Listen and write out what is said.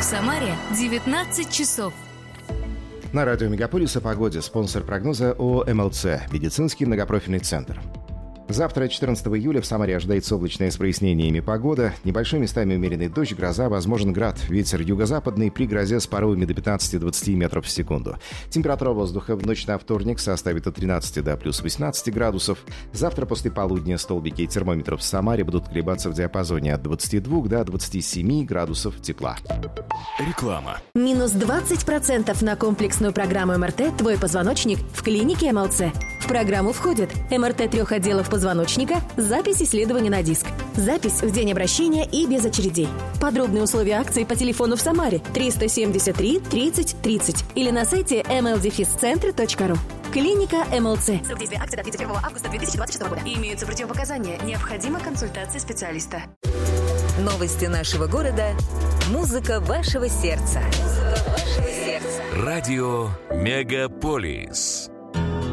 Самаре 19 часов. На радио «Мегаполис» о погоде. Спонсор прогноза ООО «МЛЦ». Медицинский многопрофильный центр. Завтра, 14 июля, в Самаре ожидается облачная с прояснениями погода. Небольшой местами умеренный дождь, гроза, возможен град. Ветер юго-западный при грозе с порывами до 15-20 метров в секунду. Температура воздуха в ночь на вторник составит от 13 до плюс 18 градусов. Завтра после полудня столбики термометров в Самаре будут колебаться в диапазоне от 22 до 27 градусов тепла. Реклама. Минус 20% на комплексную программу МРТ «Твой позвоночник» в клинике МЛЦ. В программу входит МРТ 3 отделов позвоночника, запись исследования на диск, запись в день обращения и без очередей. Подробные условия акции по телефону в Самаре 373 30 30 или на сайте mldefiscentre.ru. Клиника МЛЦ. Срок действия акции до 31 августа 2026 года. Имеются противопоказания. Необходима консультация специалиста. Новости нашего города. Музыка вашего сердца. Радио «Мегаполис».